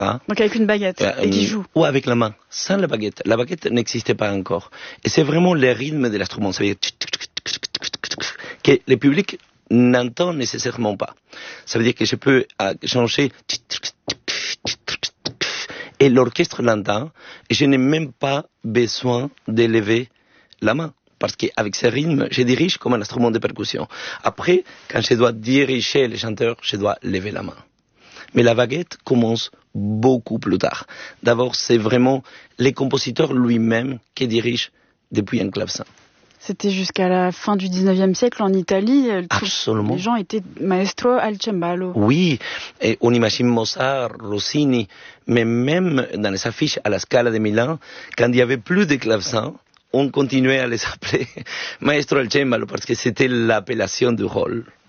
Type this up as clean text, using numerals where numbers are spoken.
Hein? Donc avec une baguette et qui joue. Ou avec la main, sans la baguette. La baguette n'existait pas encore. Et c'est vraiment le rythme de l'instrument. Ça veut dire que le public n'entend nécessairement pas. Ça veut dire que je peux changer et l'orchestre l'entend et je n'ai même pas besoin d'élever la main. Parce qu'avec ce rythme, je dirige comme un instrument de percussion. Après, quand je dois diriger les chanteurs, je dois lever la main. Mais la baguette commence beaucoup plus tard. D'abord, c'est vraiment le compositeur lui-même qui dirige depuis un clavecin. C'était jusqu'à la fin du 19e siècle en Italie. Absolument. Les gens étaient maestro al cembalo. Oui, et on imagine Mozart, Rossini, mais même dans les affiches à la Scala de Milan, quand il n'y avait plus de clavecins, on continuait à les appeler maestro al cembalo parce que c'était l'appellation du rôle.